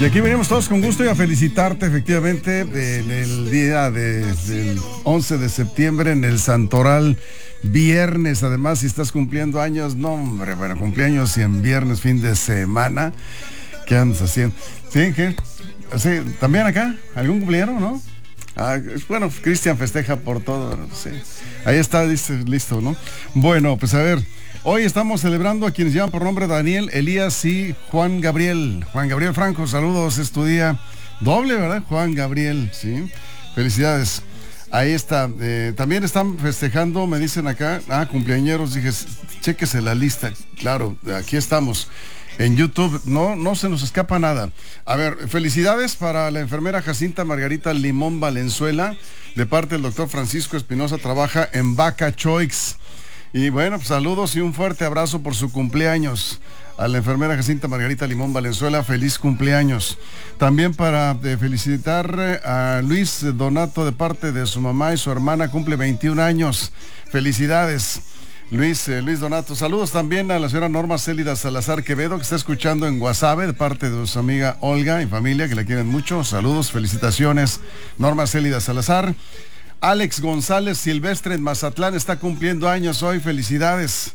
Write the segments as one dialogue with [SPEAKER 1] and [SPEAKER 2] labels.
[SPEAKER 1] Y aquí venimos todos con gusto y a felicitarte efectivamente en el día del 11 de septiembre en el Santoral viernes. Además, si estás cumpliendo años, no hombre, bueno, cumpleaños y en viernes, fin de semana, ¿qué andas haciendo? ¿Sí? ¿Qué? ¿Sí? ¿También acá? ¿Algún cumpleaños, no? Ah, bueno, Cristian festeja por todo, sí. Ahí está, listo, ¿no? Bueno, pues a ver, hoy estamos celebrando a quienes llevan por nombre Daniel, Elías y Juan Gabriel. Juan Gabriel Franco, saludos, es tu día doble, ¿verdad? Juan Gabriel, sí. Felicidades. Ahí está. También están festejando, me dicen acá, cumpleañeros, dije, chéquese la lista. Claro, aquí estamos. En YouTube, no se nos escapa nada. A ver, felicidades para la enfermera Jacinta Margarita Limón Valenzuela, de parte del doctor Francisco Espinosa, trabaja en Vaca Choix. Y bueno, pues saludos y un fuerte abrazo por su cumpleaños. A la enfermera Jacinta Margarita Limón Valenzuela, feliz cumpleaños. También para felicitar a Luis Donato, de parte de su mamá y su hermana, cumple 21 años. Felicidades. Luis Donato. Saludos también a la señora Norma Célida Salazar Quevedo, que está escuchando en Guasave, de parte de su amiga Olga y familia, que la quieren mucho. Saludos, felicitaciones, Norma Célida Salazar. Alex González Silvestre en Mazatlán está cumpliendo años hoy, felicidades.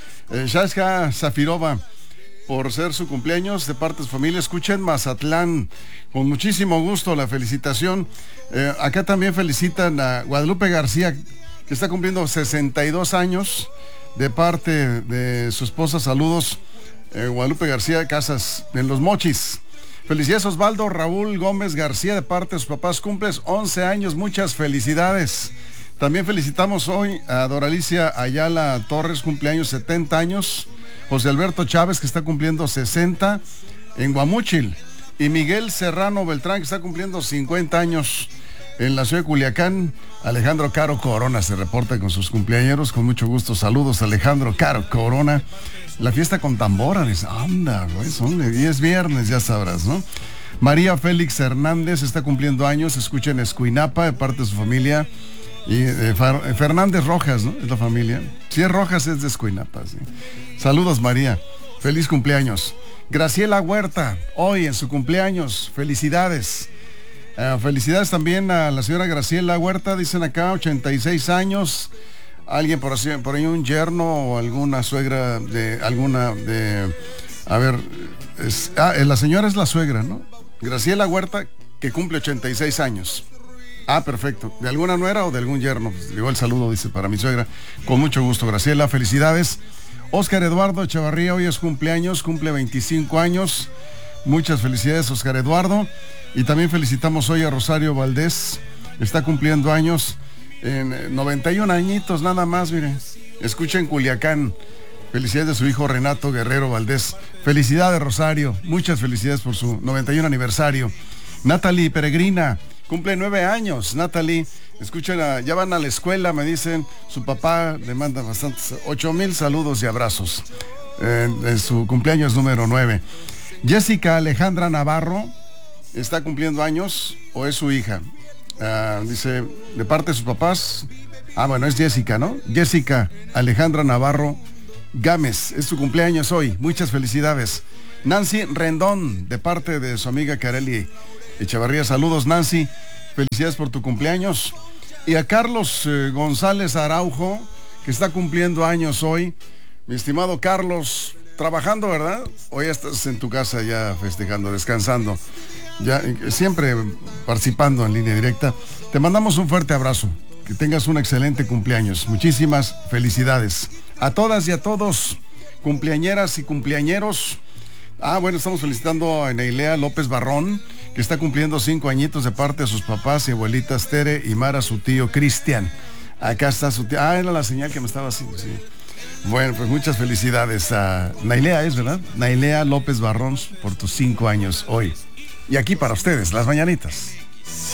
[SPEAKER 1] Shashka Zafirova, por ser su cumpleaños, de parte de su familia, escuchen Mazatlán, con muchísimo gusto la felicitación. Acá también felicitan a Guadalupe García, que está cumpliendo 62 años, de parte de su esposa. Saludos, Guadalupe García Casas, en Los Mochis. Felicidades Osvaldo Raúl Gómez García, de parte de sus papás, cumples 11 años, muchas felicidades. También felicitamos hoy a Doralicia Ayala Torres, cumpleaños 70 años. José Alberto Chávez, que está cumpliendo 60 en Guamúchil. Y Miguel Serrano Beltrán, que está cumpliendo 50 años en la ciudad de Culiacán. Alejandro Caro Corona se reporta con sus cumpleañeros, con mucho gusto. Saludos, Alejandro Caro Corona. La fiesta con tambora, anda, güey, es viernes, ya sabrás, ¿no? María Félix Hernández está cumpliendo años, escucha en Escuinapa, de parte de su familia. Y Fernández Rojas, ¿no? Es la familia. Si es Rojas, es de Escuinapa, sí. Saludos, María. Feliz cumpleaños. Graciela Huerta, hoy en su cumpleaños. Felicidades. Felicidades también a la señora Graciela Huerta, dicen acá, 86 años. Alguien por ahí, un yerno o alguna suegra la señora es la suegra, ¿no? Graciela Huerta, que cumple 86 años. Perfecto. ¿De alguna nuera o de algún yerno? Pues, llegó el saludo, dice, para mi suegra. Con mucho gusto, Graciela, felicidades. Oscar Eduardo Echevarría, hoy es cumpleaños, cumple 25 años. Muchas felicidades, Oscar Eduardo. Y también felicitamos hoy a Rosario Valdés, está cumpliendo años, en 91 añitos nada más, miren. Escuchen Culiacán. Felicidades de su hijo Renato Guerrero Valdés. Felicidades, Rosario. Muchas felicidades por su 91 aniversario. Natalie Peregrina, cumple 9 años. Natalie, escuchen, ya van a la escuela, me dicen. Su papá le manda bastantes, 8,000 saludos y abrazos. En su cumpleaños número 9. Jessica Alejandra Navarro está cumpliendo años, o es su hija. Dice, de parte de sus papás. Bueno, es Jessica, ¿no? Jessica Alejandra Navarro Gámez, es su cumpleaños hoy. Muchas felicidades. Nancy Rendón, de parte de su amiga Kareli Echevarría. Saludos, Nancy. Felicidades por tu cumpleaños. Y a Carlos González Araujo, que está cumpliendo años hoy. Mi estimado Carlos, trabajando, ¿verdad? Hoy estás en tu casa ya festejando, descansando. Ya siempre participando en línea directa. Te mandamos un fuerte abrazo. Que tengas un excelente cumpleaños. Muchísimas felicidades. A todas y a todos, cumpleañeras y cumpleañeros. Bueno, estamos felicitando a Neilea López Barrón, que está cumpliendo 5 añitos, de parte de sus papás y abuelitas Tere y Mara, su tío Cristian. Acá está su tío. Era la señal que me estaba haciendo, sí. Bueno, pues muchas felicidades a Neilea, ¿es verdad? Neilea López Barrón, por tus 5 años hoy. Y aquí para ustedes, las mañanitas.